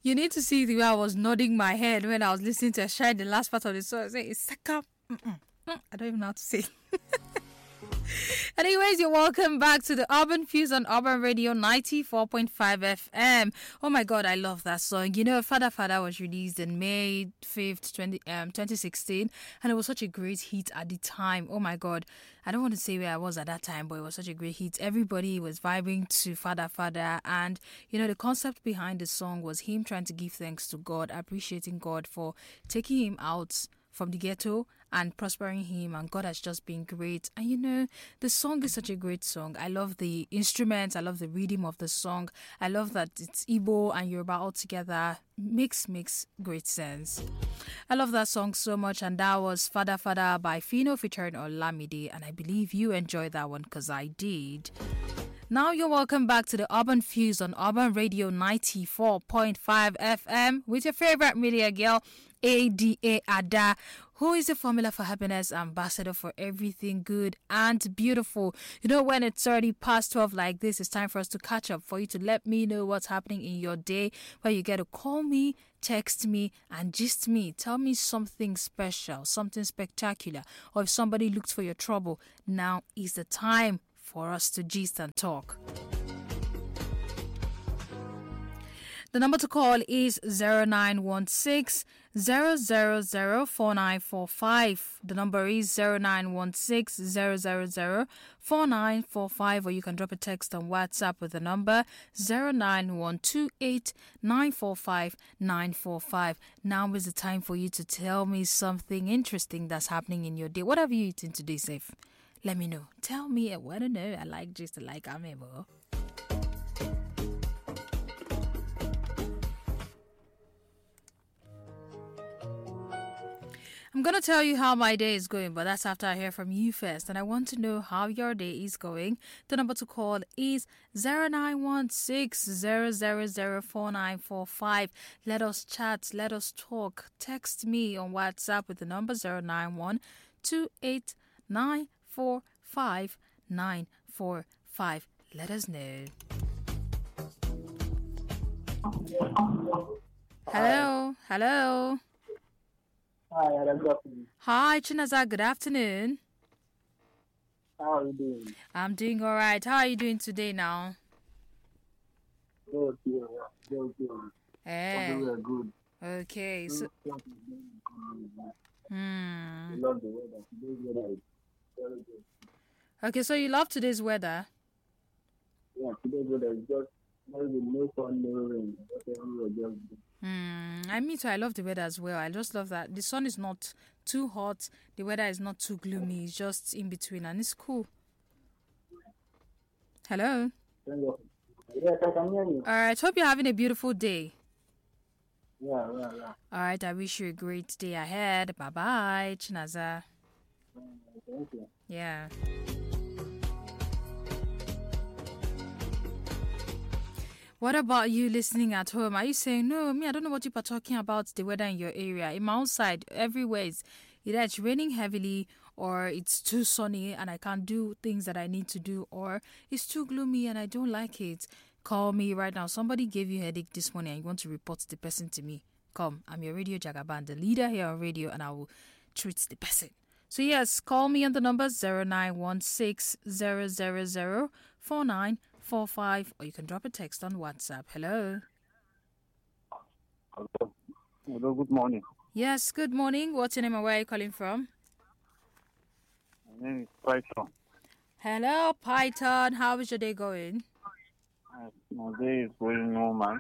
You need to see the way I was nodding my head when I was listening to Shine, the last part of the song. I say, it's Saka. I don't even know how to say it. Anyways, you're welcome back to the Urban Fuse on Urban Radio 94.5 FM. Oh my God, I love that song. You know, Father Father was released in May 5th, 2016, and it was such a great hit at the time. Oh my God, I don't want to say where I was at that time, but it was such a great hit. Everybody was vibing to Father Father, and you know, the concept behind the song was him trying to give thanks to God, appreciating God for taking him out from the ghetto and prospering him, and God has just been great. And you know, the song is such a great song. I love the instruments, I love the rhythm of the song, I love that it's Igbo and Yoruba all together. Makes great sense. I love that song so much, and that was Father Father by Fino featuring Olamide, and I believe you enjoyed that one because I did. Now you're welcome back to the Urban Fuse on Urban Radio 94.5 FM with your favorite media girl, Ada Ada, who is the Formula for Happiness ambassador for everything good and beautiful. You know, when it's already past 12 like this, it's time for us to catch up, for you to let me know what's happening in your day, where you get to call me, text me, and gist me. Tell me something special, something spectacular, or if somebody looked for your trouble, now is the time for us to gist and talk. The number to call is 0916 000 4945. The number is 0916 000 4945, or you can drop a text on WhatsApp with the number 09128 945 945. Now is the time for you to tell me something interesting that's happening in your day. What have you eaten today, Safe? Let me know. Tell me. I want to know. I like just like amebo. I'm going to tell you how my day is going, but that's after I hear from you first. And I want to know how your day is going. The number to call is 0916 000 4945. Let us chat. Let us talk. Text me on WhatsApp with the number 091 28945 945. Let us know. Hello. Hello. Hi, good afternoon. Hi, Chinaza. Good afternoon. How are you doing? I'm doing all right. How are you doing today now? Good. Everywhere good. Okay. So, I love the weather. Today's weather is very good. okay, so you love today's weather? Yeah, today's weather is just very good. No sun, no rain. Just everywhere just good. Me too. I love the weather as well. I just love that the sun is not too hot, the weather is not too gloomy. It's just in between, and it's cool. Hello. Thank you. Yes, I can hear you. All right. Hope you're having a beautiful day. Yeah. All right. I wish you a great day ahead. Bye bye, Chinaza. Thank you. Yeah. What about you listening at home? Are you saying, no, me, I don't know what you are talking about, the weather in your area. In my own side, everywhere is either it's raining heavily, or it's too sunny and I can't do things that I need to do, or it's too gloomy and I don't like it. Call me right now. Somebody gave you a headache this morning and you want to report the person to me. Come, I'm your Radio Jagaban, the leader here on radio, and I will treat the person. So yes, call me on the number 0916 000 4945, or you can drop a text on WhatsApp. Hello. Hello, good morning. Yes, good morning. What's your name and where are you calling from? My name is Python. Hello, Python. How is your day going? My day is going normal.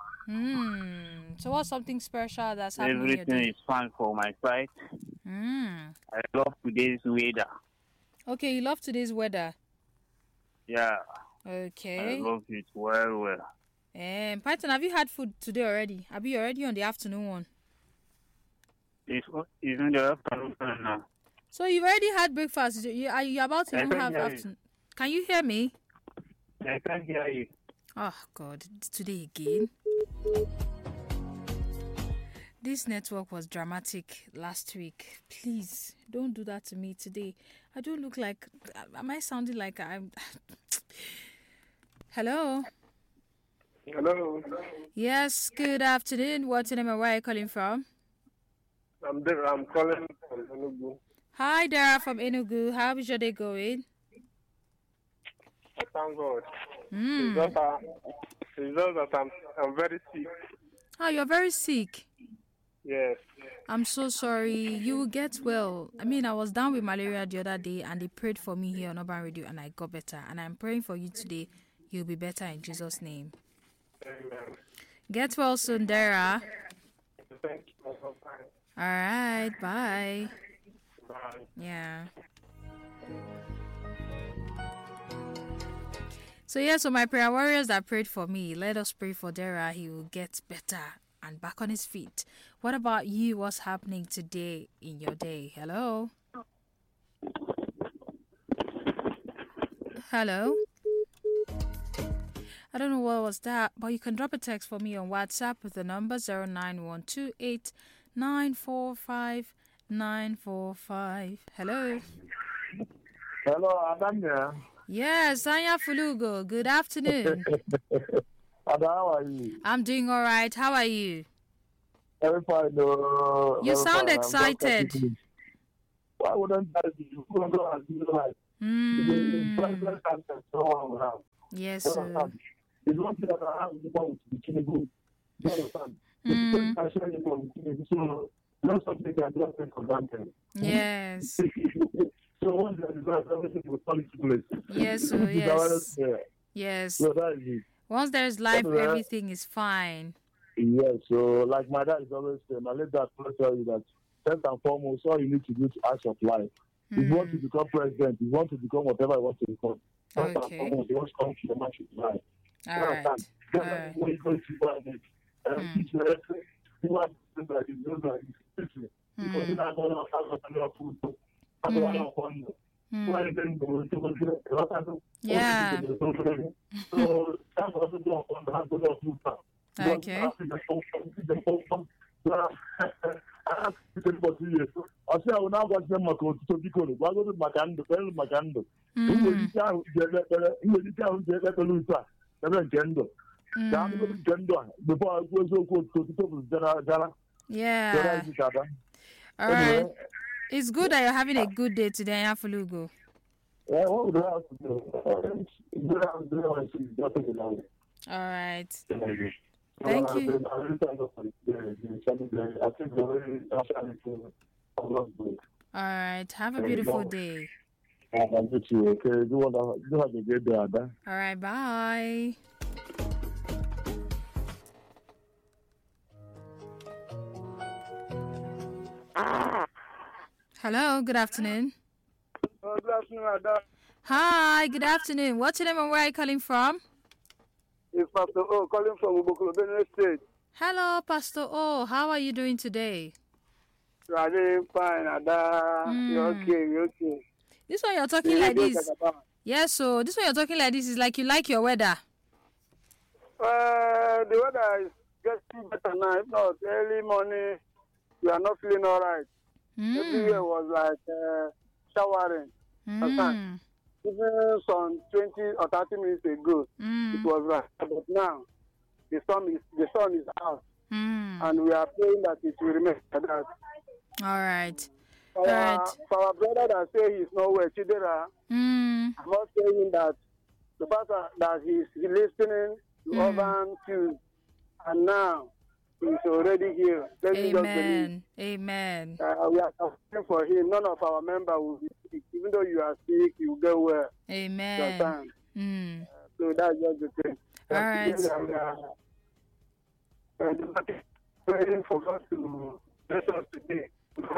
So what's something special that's happening in your day? Everything is fine for my side. I love today's weather. Okay, you love today's weather. Yeah. Okay. I love it well. Python, have you had food today already? Are you already on the afternoon one? It's in the afternoon now. So you've already had breakfast. Are you about to even have afternoon? Can you hear me? I can't hear you. Oh, God. Today again. This network was dramatic last week. Please, don't do that to me today. I don't look like... Am I sounding like I'm... Hello? Hello. Yes, good afternoon. What's your name and where are you calling from? I'm there. I'm calling from Enugu. Hi, Dara from Enugu. How is your day going? Thank God. Hmm. It's just that I'm very sick. Oh, you're very sick. Yes. I'm so sorry. You will get well. I mean, I was down with malaria the other day and they prayed for me here on Urban Radio and I got better. And I'm praying for you today. You'll be better in Jesus' name. Amen. Get well soon, Dara. Thank you for your time. All right. Bye. Bye. Yeah. So my prayer warriors that prayed for me, let us pray for Dara. He will get better and back on his feet. What about you? What's happening today in your day? Hello? Hello? I don't know what was that, but you can drop a text for me on WhatsApp with the number 09128945945. Hello? Hello, Adanya. Yes, Anya Fulugo. Good afternoon. Ada, how are you? I'm doing all right. How are you? Very fine. You sound excited. Why wouldn't I be? You couldn't go and do like. Yes, sir. It's one thing that I have to go to Tinubu. You understand? So, not something that I don't take for granted. Yes. So once that is right, everything will fall into place. Yes, sir. Yes. Yes. So that is it. Once there's life, everything is fine. Yes, so like my dad is always saying, my late dad will tell you that first and foremost, all you need to do to ask of life. If you want to become president, if you want to become whatever you want to become, first and foremost, you want to come to the match with life. All right. All right. When you go to buy it, teach you everything, you want to do like this, just like this. Because you're not going to have a food. Yeah. So, Okay. I say I will now go to them to be called. Why go to Macando? Macando. Before I go so close to Jana. Yeah. All right. It's good that you're having a good day today, Afulugo. Yeah, what would I have to do? All right. Thank you. All right. Have a beautiful day. Okay, you have a good day, Ada. All right. Bye. Hello. Good afternoon. Good afternoon, Ada. Hi. Good afternoon. What's your name and where are you calling from? It's Pastor O calling from Ubukulu, Benue State. Hello, Pastor O. How are you doing today? You are doing fine, Ada. You're okay. This one you're talking like this. Yes, so this one you're talking like this is like you like your weather. The weather is getting better now. If not, early morning, we are not feeling all right. Everywhere was like showering. Even some 20 or 30 minutes ago, it was right. But now, the sun is out. And we are praying that it will remain like that. All right. For our brother that say he's not well, Chidera, I'm not saying that the fact that he's listening to Urban Fuse, and now he's already here. Amen. Amen. We are praying for him. None of our members will be sick. Even though you are sick, you will get well. Amen. So that's just the thing. All right. Praying for God to bless us today.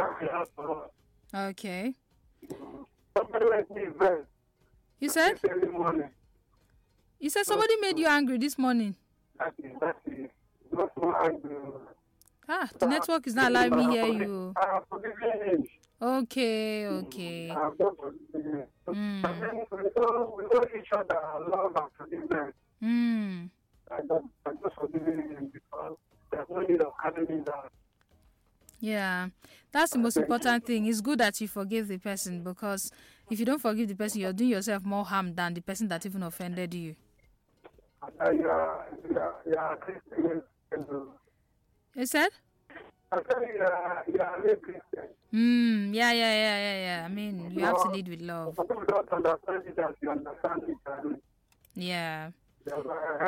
Okay. Somebody went me first. You said? You said somebody made you angry this morning. That's it. Not so angry. The network is not allowing me to hear you. I'm forgiving him. Okay. I'm not forgiving him. And then we know each other love and forgiveness. I'm just forgiving him because there's no need of having me down. Yeah, that's the most important thing. It's good that you forgive the person, because if you don't forgive the person, you're doing yourself more harm than the person that even offended you. You are Yeah. You said? I said, yeah, Yeah. I mean, you have to lead with love. People don't understand it as you understand it. Yeah. Some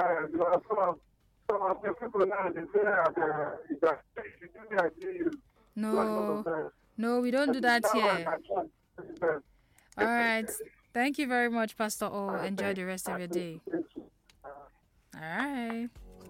of the people now, they say that you do me, I do you. No, we don't do that here. All right. Thank you very much, Pastor O. Enjoy the rest of your day. All right.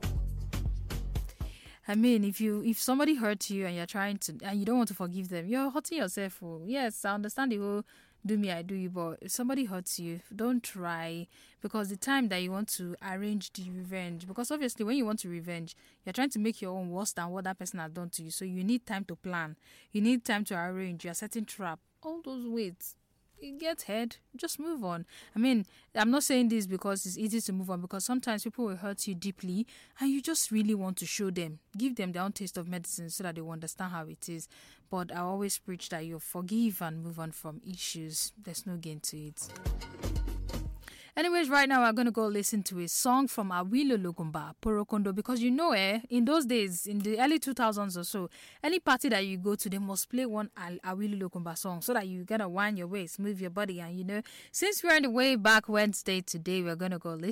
I mean, if somebody hurts you and you're trying to, and you don't want to forgive them, you're hurting yourself. Yes, I understand the whole do me, I do you, but if somebody hurts you, don't try, because the time that you want to arrange the revenge, because obviously when you want to revenge, you're trying to make your own worse than what that person has done to you. So you need time to plan. You need time to arrange. You're setting trap. All those ways. You get hurt, just move on. I mean, I'm not saying this because it's easy to move on, because sometimes people will hurt you deeply and you just really want to show them, give them their own taste of medicine so that they will understand how it is. But I always preach that you forgive and move on from issues. There's no gain to it. Anyways, right now we're going to go listen to a song from Awilo Logumba, Porokondo, because in those days, in the early 2000s or so, any party that you go to, they must play one Awilo Logumba song so that you gotta wind your waist, move your body, and since we're in the way back Wednesday today, we're going to go listen